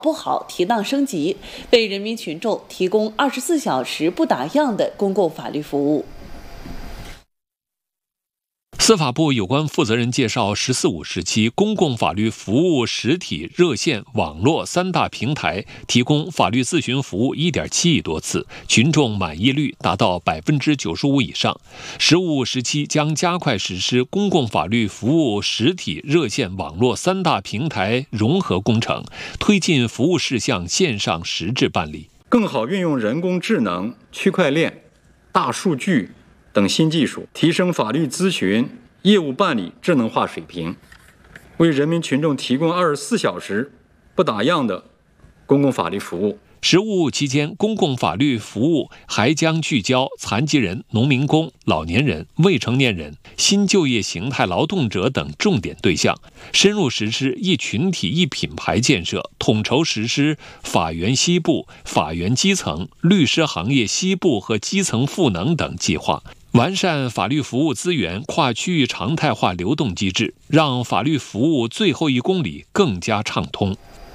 不好提档升级，为人民群众提供24小时不打烊的公共法律服务。 司法部有关负责人介绍，“十四五”时期公共法律服务实体、热线、网络3大平台提供法律咨询服务1.7亿多次，群众满意率达到95%以上。“15”时期将加快实施公共法律服务实体、热线、网络3大平台融合工程，推进服务事项线上实质办理， 更好运用人工智能、区块链、大数据等新技术，提升法律咨询业务办理智能化水平，为人民群众提供24小时不打烊的公共法律服务。 “15”期间，公共法律服务还将聚焦残疾人、农民工、老年人、未成年人、新就业形态劳动者等重点对象，深入实施一群体一品牌建设，统筹实施法源西部、法源基层、律师行业西部和基层赋能等计划，完善法律服务资源跨区域常态化流动机制，让法律服务最后1公里更加畅通。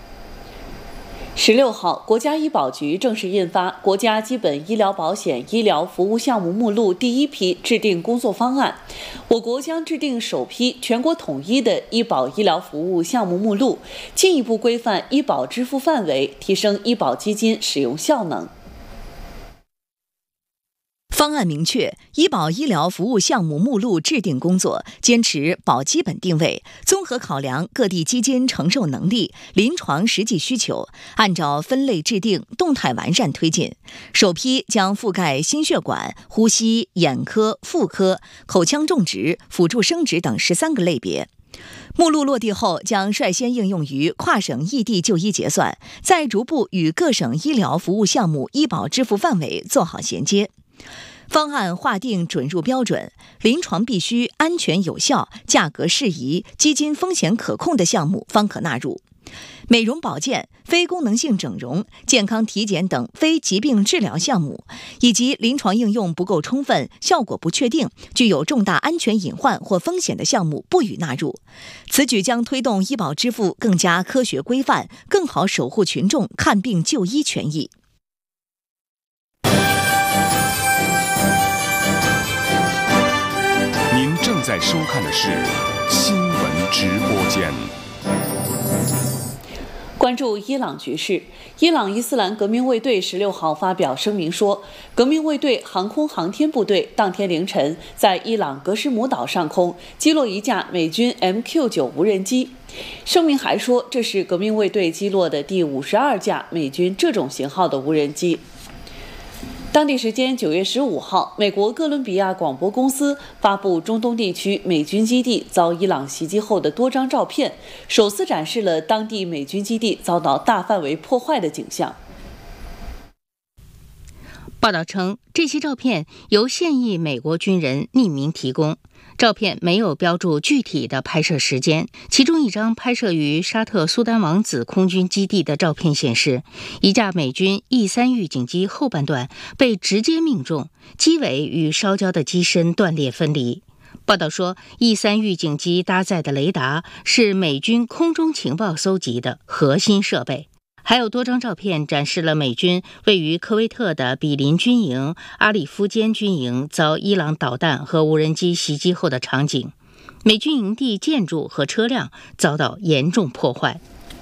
16号，国家医保局正式印发《国家基本医疗保险医疗服务项目目录》第1批制定工作方案。我国将制定首批全国统一的医保医疗服务项目目录，进一步规范医保支付范围，提升医保基金使用效能。 方案明确，医保医疗服务项目目录制定工作坚持保基本定位，综合考量各地基金承受能力、临床实际需求，按照分类制定，动态完善推进。首批将覆盖心血管、呼吸、眼科、妇科、口腔种植、辅助生殖等13个类别。目录落地后，将率先应用于跨省异地就医结算，再逐步与各省医疗服务项目医保支付范围做好衔接。方案划定准入标准，临床必须安全有效、价格适宜、基金风险可控的项目方可纳入。美容保健、非功能性整容、健康体检等非疾病治疗项目，以及临床应用不够充分、效果不确定、具有重大安全隐患或风险的项目不予纳入。此举将推动医保支付更加科学规范，更好守护群众看病就医权益。 正在收看的是新闻直播间。 关注伊朗局势，伊朗伊斯兰革命卫队16号发表声明说，革命卫队航空航天部队当天凌晨在伊朗格什姆岛上空击落一架美军 MQ-9 无人机。声明还说，这是革命卫队击落的第52架美军这种型号的无人机。当地时间9月15号，美国哥伦比亚广播公司发布中东地区美军基地遭伊朗袭击后的多张照片，首次展示了当地美军基地遭到大范围破坏的景象。 报道称，这些照片由现役美国军人匿名提供，照片没有标注具体的拍摄时间。其中一张拍摄于沙特苏丹王子空军基地的照片显示，一架美军 E3 预警机后半段被直接命中，机尾与烧焦的机身断裂分离。报道说， E3 预警机搭载的雷达是美军空中情报搜集的核心设备。还有多张照片展示了美军位于科威特的比林军营、阿里夫坚军营遭伊朗导弹和无人机袭击后的场景，美军营地建筑和车辆遭到严重破坏。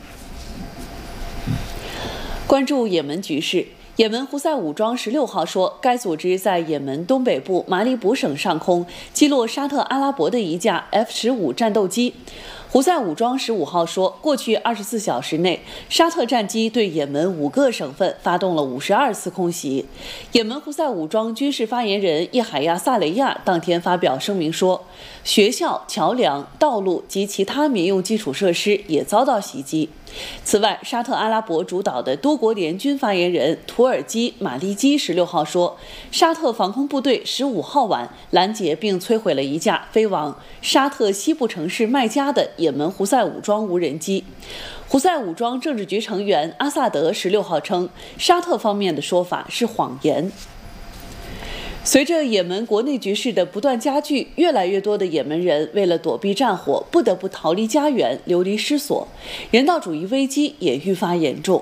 关注也门局势，也门胡塞武装16号说，该组织在也门东北部马里卜省上空击落沙特阿拉伯的一架 F-15战斗机。胡塞武装15号说，过去24小时内，沙特战机对也门5个省份发动了52次空袭。也门胡塞武装军事发言人叶海亚·萨雷亚当天发表声明说，学校、桥梁、道路及其他民用基础设施也遭到袭击。此外，沙特阿拉伯主导的多国联军发言人土耳其马利基16号说，沙特防空部队15号晚拦截并摧毁了一架飞往沙特西部城市麦加的也门胡塞武装无人机。胡塞武装政治局成员阿萨德16号称，沙特方面的说法是谎言。随着也门国内局势的不断加剧，越来越多的也门人为了躲避战火，不得不逃离家园，流离失所，人道主义危机也愈发严重。